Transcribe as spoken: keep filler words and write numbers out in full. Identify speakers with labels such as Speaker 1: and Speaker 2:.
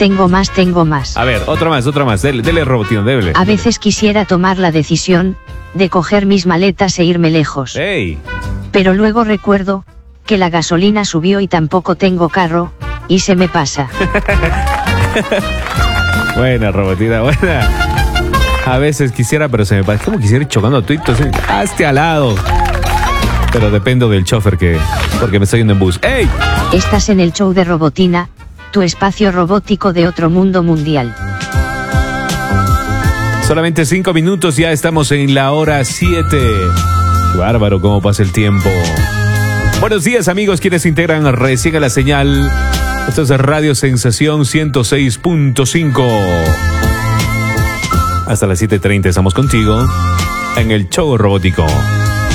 Speaker 1: Tengo más, tengo más.
Speaker 2: A ver, otra más, otra más. Dele, dele Robotino, dele.
Speaker 1: A veces quisiera tomar la decisión de coger mis maletas e irme lejos.
Speaker 2: ¡Ey!
Speaker 1: Pero luego recuerdo que la gasolina subió y tampoco tengo carro, y se me pasa.
Speaker 2: Buena, Robotina, buena. A veces quisiera, pero se me pasa. ¿Cómo quisiera ir chocando a tuitos? Hazte al lado. Pero dependo del chofer que... porque me estoy yendo en bus. ¡Ey!
Speaker 1: Estás en el show de Robotina, tu espacio robótico de otro mundo mundial.
Speaker 2: Solamente cinco minutos, ya estamos en la hora siete. Bárbaro, cómo pasa el tiempo. Buenos días, amigos, quienes se integran recién a la señal. Esto es Radio Sensación ciento seis punto cinco. Hasta las siete treinta estamos contigo en el show robótico.